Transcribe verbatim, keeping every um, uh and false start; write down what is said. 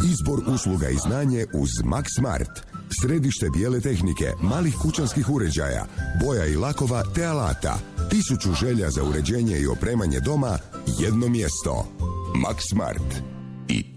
Izbor usluga i znanje uz Max Smart. Središte bijele tehnike, malih kućanskih uređaja, boja i lakova te alata. Tisuću želja za uređenje i opremanje doma, jedno mjesto. Max Smart. I